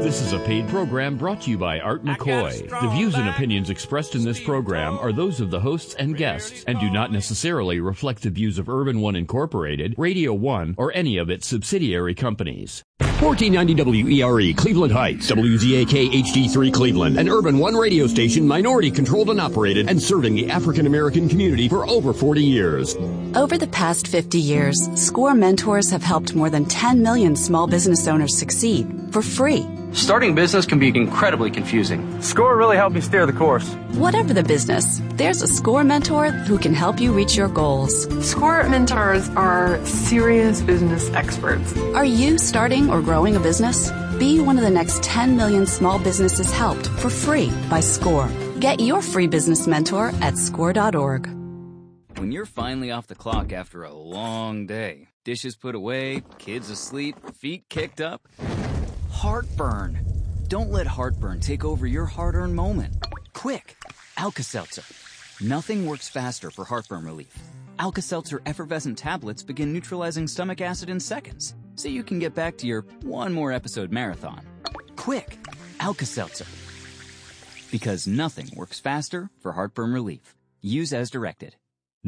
This is a paid program brought to you by Art McCoy. The views and opinions expressed in this program are those of the hosts and guests and do not necessarily reflect the views of Urban One Incorporated, Radio One, or any of its subsidiary companies. 1490 WERE, Cleveland Heights, WZAK HD3 Cleveland, an Urban One radio station minority controlled and operated and serving the African American community for over 40 years. Over the past 50 years, SCORE mentors have helped more than 10 million small business owners succeed for free. Starting business can be incredibly confusing. SCORE really helped me steer the course. Whatever the business, there's a SCORE mentor who can help you reach your goals. SCORE mentors are serious business experts. Are you starting or growing a business? Be one of the next 10 million small businesses helped for free by SCORE. Get your free business mentor at score.org. When you're finally off the clock after a long day, dishes put away, kids asleep, feet kicked up, heartburn. Don't let heartburn take over your hard-earned moment. Quick, Alka-Seltzer. Nothing works faster for heartburn relief. Alka-Seltzer effervescent tablets begin neutralizing stomach acid in seconds, so you can get back to your one more episode marathon. Quick, Alka-Seltzer. Because nothing works faster for heartburn relief. Use as directed.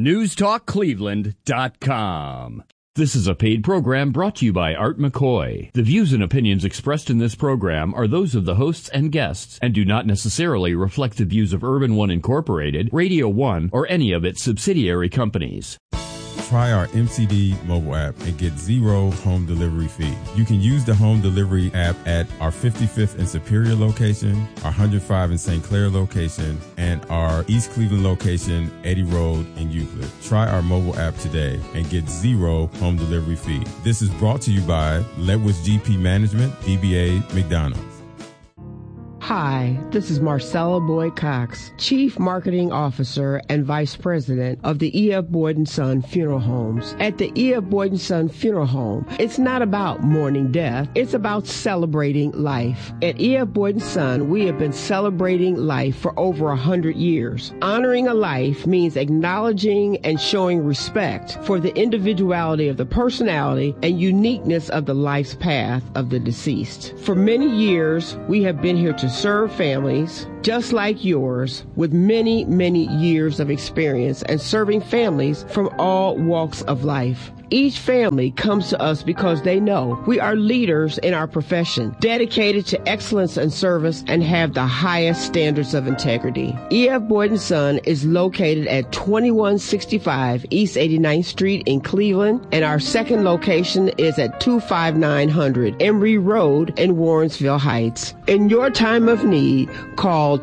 NewsTalkCleveland.com. This is a paid program brought to you by Art McCoy. The views and opinions expressed in this program are those of the hosts and guests and do not necessarily reflect the views of Urban One Incorporated, Radio One, or any of its subsidiary companies. Try our MCD mobile app and get zero home delivery fee. You can use the home delivery app at our 55th and Superior location, our 105 and St. Clair location, and our East Cleveland location, Eddy Road in Euclid. Try our mobile app today and get zero home delivery fee. This is brought to you by Ledwidge GP Management, DBA McDonald's. Hi, this is Marcella Boyd Cox, Chief Marketing Officer and Vice President of the E.F. Boyd & Son Funeral Homes. At the E.F. Boyd & Son Funeral Home, it's not about mourning death, it's about celebrating life. At E.F. Boyd & Son, we have been celebrating life for over 100 years. Honoring a life means acknowledging and showing respect for the individuality of the personality and uniqueness of the life's path of the deceased. For many years, we have been here to serve families just like yours with many, many years of experience and serving families from all walks of life. Each family comes to us because they know we are leaders in our profession, dedicated to excellence and service, and have the highest standards of integrity. E.F. Boyd & Son is located at 2165 East 89th Street in Cleveland, and our second location is at 25900 Emory Road in Warrensville Heights. In your time of need, call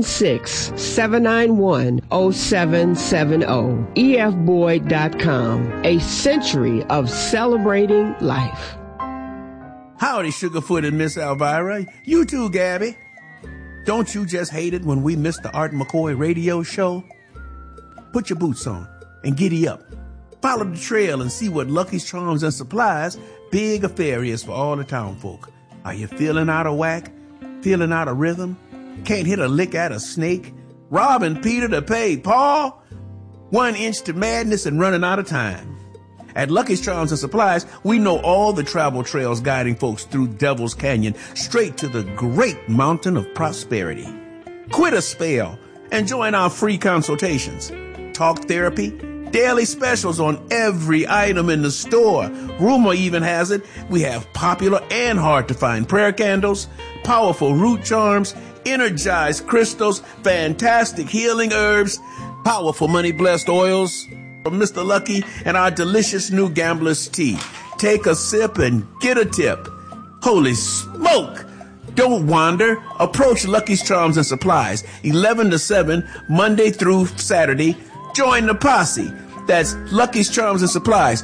216-791-0770. EFBoyd.com. A century of celebrating life. Howdy, Sugarfoot and Miss Elvira. You too, Gabby. Don't you just hate it when we miss the Art McCoy radio show? Put your boots on and giddy up. Follow the trail and see what Lucky's Charms and Supplies big affair is for all the town folk. Are you feeling out of whack? Feeling out of rhythm? Can't hit a lick at a snake? Robbing Peter to pay Paul? 1 inch to madness and running out of time. At Lucky's Charms and Supplies, we know all the travel trails guiding folks through Devil's Canyon straight to the great mountain of prosperity. Quit a spell and join our free consultations. Talk therapy, daily specials on every item in the store. Rumor even has it we have popular and hard to find prayer candles, powerful root charms, energized crystals, fantastic healing herbs, powerful money-blessed oils from Mr. Lucky, and our delicious new Gambler's Tea. Take a sip and get a tip. Holy smoke! Don't wander. Approach Lucky's Charms and Supplies, 11 to 7, Monday through Saturday. Join the posse. That's Lucky's Charms and Supplies,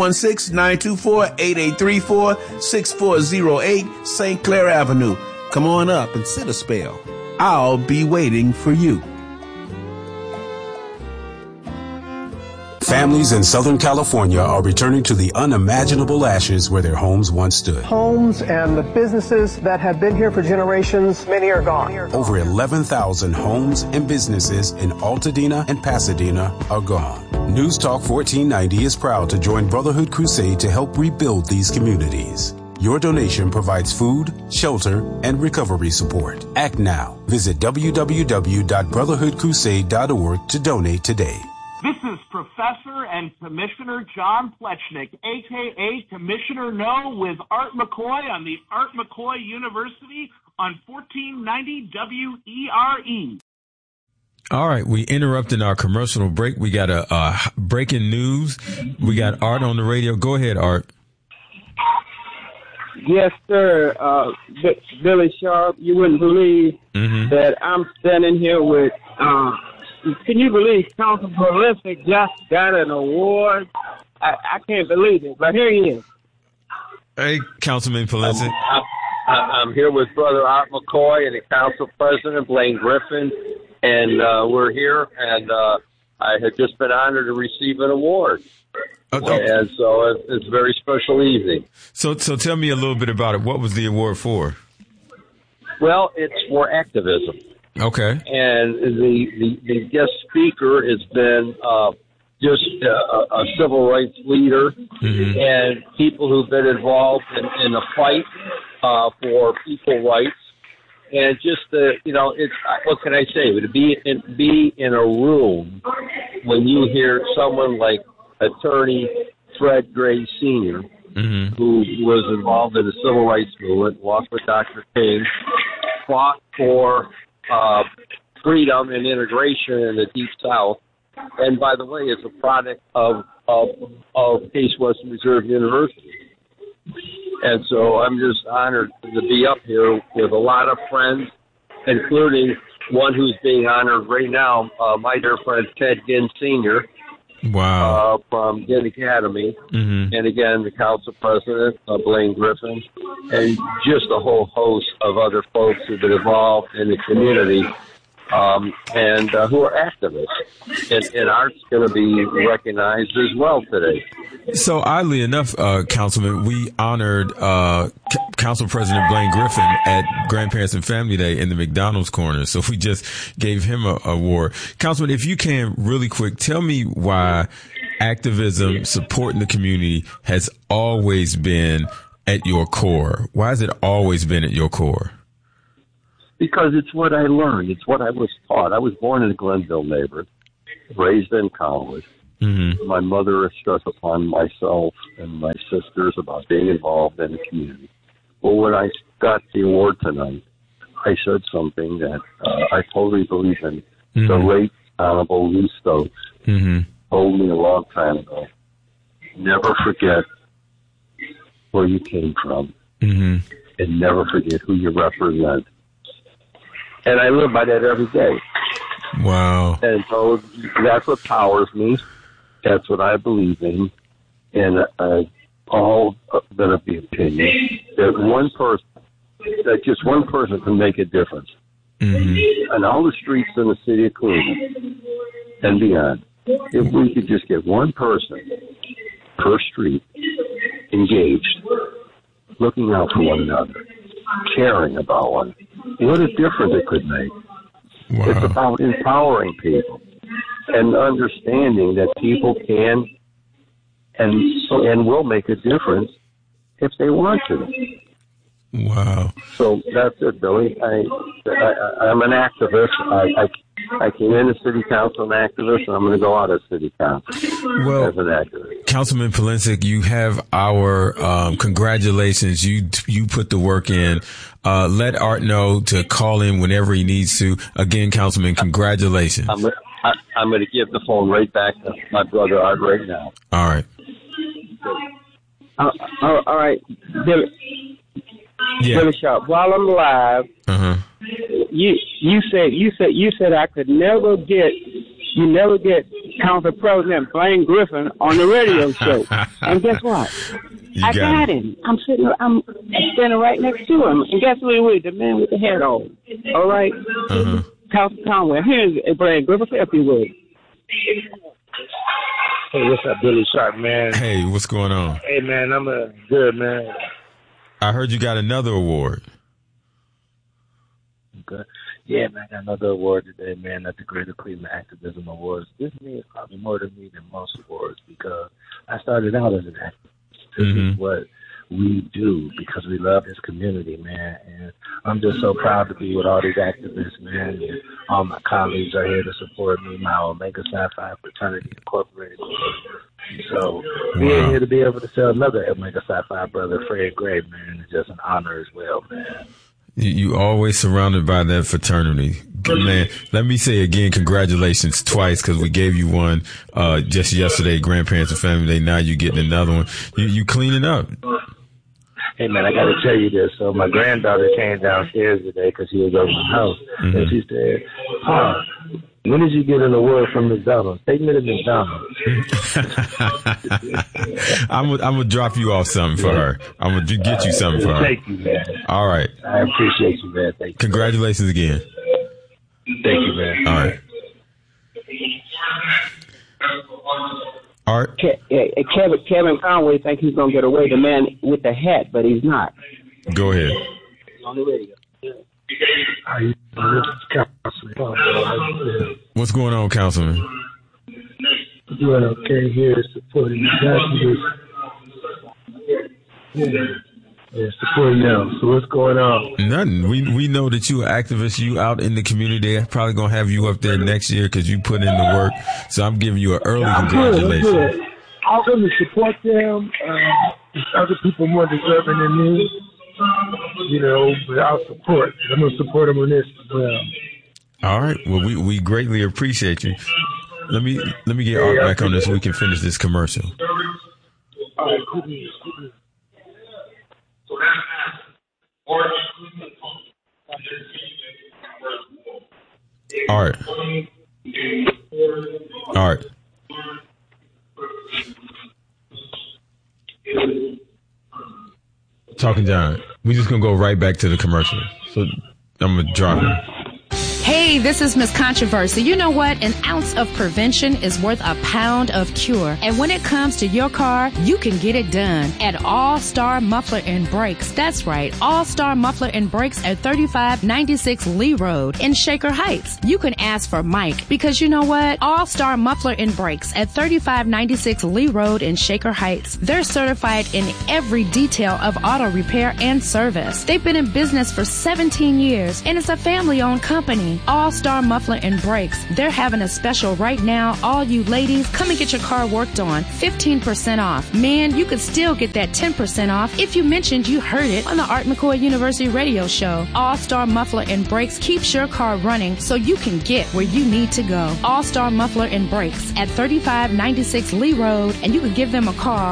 216-924-8834, 6408 St. Clair Avenue. Come on up and sit a spell. I'll be waiting for you. Families in Southern California are returning to the unimaginable ashes where their homes once stood. Homes and the businesses that have been here for generations, many are gone. Over 11,000 homes and businesses in Altadena and Pasadena are gone. News Talk 1490 is proud to join Brotherhood Crusade to help rebuild these communities. Your donation provides food, shelter, and recovery support. Act now. Visit www.brotherhoodcrusade.org to donate today. This is Professor and Commissioner John Plechnik, a.k.a. Commissioner No, with Art McCoy on the Art McCoy University on 1490 WERE. All right, we interrupted our commercial break. We got a breaking news. We got Art on the radio. Go ahead, Art. Yes, sir. Billy Sharp, you wouldn't believe that I'm standing here with, can you believe Councilman Pulisic just got an award? I can't believe it, but here he is. Hey, Councilman Pulisic. I'm here with Brother Art McCoy and the Council President, Blaine Griffin, and we're here, and I had just been honored to receive an award. And so it's a very special evening. So tell me a little bit about it. What was the award for? Well, it's for activism. Okay. And the guest speaker has been just a civil rights leader and people who've been involved in the fight for equal rights. And just it's what can I say? To be in a room when you hear someone like Attorney Fred Gray Sr., who was involved in the civil rights movement, walked with Dr. King, fought for freedom and integration in the Deep South, and by the way, is a product of Case Western Reserve University. And so I'm just honored to be up here with a lot of friends, including one who's being honored right now, my dear friend Ted Ginn Sr., wow, from Ginn Academy, and again, the Council President, Blaine Griffin, and just a whole host of other folks who've been involved in the community and who are activists. And art's going to be recognized as well today. So oddly enough, Councilman, we honored Council President Blaine Griffin at Grandparents and Family Day in the McDonald's corner. So we just gave him an award. Councilman, if you can, really quick, tell me why activism, supporting the community has always been at your core. Why has it always been at your core? Because it's what I learned. It's what I was taught. I was born in a Glenville neighborhood, raised in college. My mother stressed upon myself and my sisters about being involved in the community. Well, when I got the award tonight, I said something that I totally believe in. The late Honorable Lou Stokes told me a long time ago, never forget where you came from and never forget who you represent. And I live by that every day. Wow. And so that's what powers me. That's what I believe in. And I've all been of the opinion that just one person can make a difference. On all the streets in the city of Cleveland and beyond, if we could just get one person per street engaged, looking out for one another, caring about one, what a difference it could make. Wow. It's about empowering people and understanding that people can and will make a difference if they want to. Wow. So that's it, Billy. I'm an activist. I came into city council an activist, and I'm going to go out as city council as an activist. Councilman Pulisic, you have our congratulations. You put the work in. Let Art know to call in whenever he needs to. Again, Councilman, congratulations. I'm going to give the phone right back to my brother Art right now. All right. All right, Billy. Yeah. Billy Sharp. While I'm live, you said I could never get Council President Blaine Griffin on the radio show, and guess what? I got him. I'm standing right next to him, and guess who he was? The man with the hat on. All right, Council Conway. Here's Blaine Griffin, if you would. Hey, what's up, Billy Sharp, man? Hey, what's going on? Hey, man, I'm good, man. I heard you got another award. Okay. Yeah, man, I got another award today, man, at the Greater Cleveland Activism Awards. This means probably more to me than most awards because I started out as an activist. This is what we do because we love this community, man. And I'm just so proud to be with all these activists, man. And all my colleagues are here to support me, my Omega Psi Phi Fraternity Incorporated. So being here to be able to tell another Omega Psi Phi brother, Fred Gray, man, is just an honor as well, man. You always surrounded by that fraternity. Man, let me say again, congratulations twice, because we gave you one just yesterday, Grandparents and Family Day. Now you're getting another one. You cleaning up. Hey, man, I got to tell you this. So my granddaughter came downstairs today because she was over my house, and she said, "Pa, when did you get an award from McDonald's? Take me to McDonald's." I'm gonna drop you off something for her. I'm gonna get you something for her. Thank you, man. All right. I appreciate you, man. Thank you. Congratulations again. Thank you, man. All right. Art? Kevin Conway think he's going to get away, the man with the hat, but he's not. Go ahead. On the radio. What's going on, Councilman? Doing okay here, supporting the supporting them. So what's going on? Nothing. We know that you are activist. You out in the community. They're probably going to have you up there next year because you put in the work. So I'm giving you an early congratulations. I'm good. I'll really support them. There's other people more deserving than me. You know, but I'll support. I'm going to support them on this as well. All right. Well, we greatly appreciate you. Let me get Art back on this so we can finish this commercial. All right, cool. All right. Talking John. We just gonna go right back to the commercial. So I'm gonna drop it. Hey, this is Miss Controversy. You know what? An ounce of prevention is worth a pound of cure. And when it comes to your car, you can get it done at All Star Muffler and Brakes. That's right, All Star Muffler and Brakes at 3596 Lee Road in Shaker Heights. You can ask for Mike because you know what? All Star Muffler and Brakes at 3596 Lee Road in Shaker Heights. They're certified in every detail of auto repair and service. They've been in business for 17 years and it's a family-owned company. All Star Muffler and Brakes. They're having a special right now. All you ladies, come and get your car worked on. 15% off. Man, you could still get that 10% off if you mentioned you heard it on the Art McCoy University radio show. All Star Muffler and Brakes keeps your car running so you can get where you need to go. All Star Muffler and Brakes at 3596 Lee Road, and you can give them a call,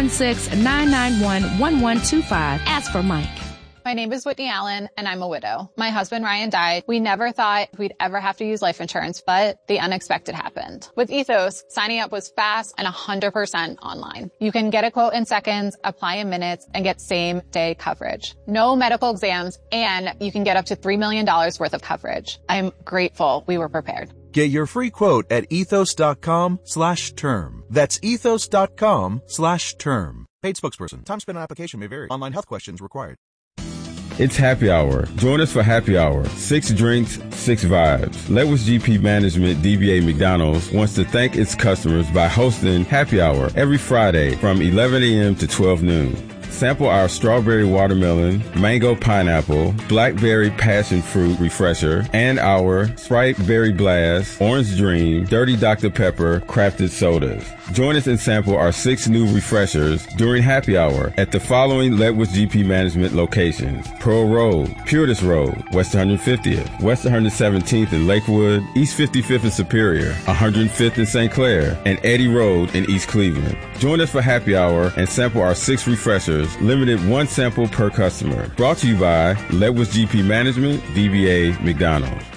216-991-1125. Ask for Mike. My name is Whitney Allen, and I'm a widow. My husband, Ryan, died. We never thought we'd ever have to use life insurance, but the unexpected happened. With Ethos, signing up was fast and 100% online. You can get a quote in seconds, apply in minutes, and get same-day coverage. No medical exams, and you can get up to $3 million worth of coverage. I'm grateful we were prepared. Get your free quote at ethos.com/term. That's ethos.com/term. Paid spokesperson. Time spent on application may vary. Online health questions required. It's happy hour. Join us for happy hour. 6 drinks, 6 vibes. Letwitz GP Management DBA McDonald's wants to thank its customers by hosting happy hour every Friday from 11 a.m. to 12 noon. Sample our strawberry watermelon, mango pineapple, blackberry passion fruit refresher, and our Sprite Berry Blast, Orange Dream, Dirty Dr. Pepper crafted sodas. Join us and sample our 6 new refreshers during happy hour at the following Letwitz GP Management locations: Pearl Road, Purtis Road, West 150th, West 117th in Lakewood, East 55th in Superior, 105th in St. Clair, and Eddy Road in East Cleveland. Join us for happy hour and sample our 6 refreshers, limited 1 sample per customer. Brought to you by Letwitz GP Management, DBA McDonald's.